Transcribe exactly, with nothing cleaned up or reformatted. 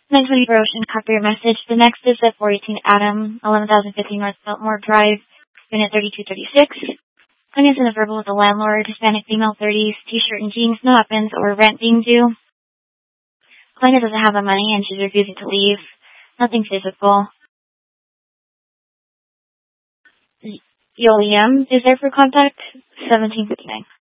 nine twenty Baroche and copy your message. The next is at four eighteen Adam, eleven thousand fifteen North Biltmore Drive, unit thirty-two thirty-six. Client is in a verbal with the landlord, Hispanic female, thirties, t-shirt and jeans, no weapons or rent being due. Client doesn't have the money and she's refusing to leave. Nothing physical. Yoliam is there for contact, seventeen fifty-nine.